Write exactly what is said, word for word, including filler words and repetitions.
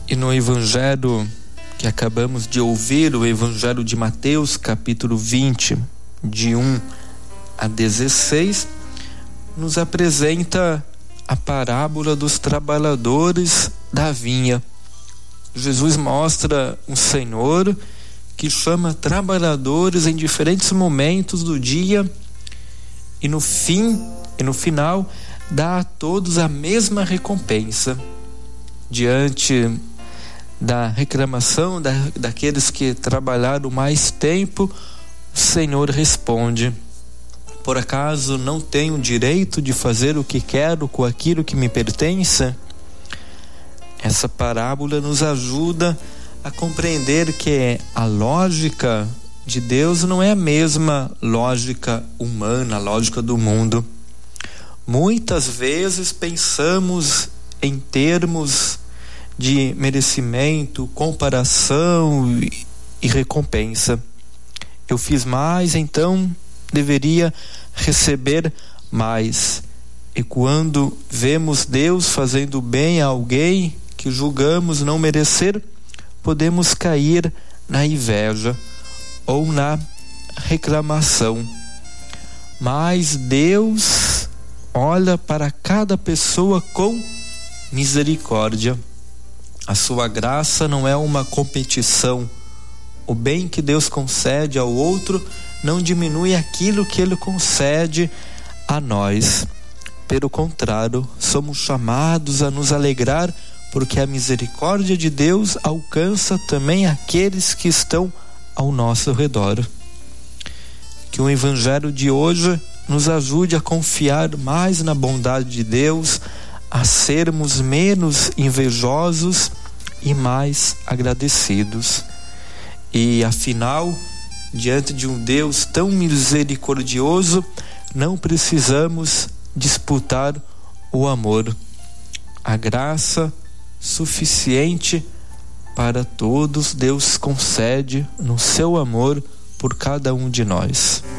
E no evangelho que acabamos de ouvir, o evangelho de Mateus, capítulo vinte, de um a dezesseis, nos apresenta a parábola dos trabalhadores da vinha. Jesus mostra um Senhor que chama trabalhadores em diferentes momentos do dia e no fim e no final dá a todos a mesma recompensa. Diante da reclamação da, daqueles que trabalharam mais tempo, o Senhor responde: por acaso não tenho direito de fazer o que quero com aquilo que me pertence? Essa parábola nos ajuda a compreender que a lógica de Deus não é a mesma lógica humana, a lógica do mundo. Muitas vezes pensamos em termos de merecimento, comparação e, e recompensa. Eu fiz mais, então deveria receber mais. E quando vemos Deus fazendo bem a alguém que julgamos não merecer, podemos cair na inveja ou na reclamação. Mas Deus olha para cada pessoa com misericórdia. A sua graça não é uma competição. O bem que Deus concede ao outro não diminui aquilo que Ele concede a nós. Pelo contrário, somos chamados a nos alegrar, porque a misericórdia de Deus alcança também aqueles que estão ao nosso redor. Que o evangelho de hoje nos ajude a confiar mais na bondade de Deus, a sermos menos invejosos e mais agradecidos. E afinal, diante de um Deus tão misericordioso, não precisamos disputar o amor. A graça suficiente para todos Deus concede no seu amor por cada um de nós.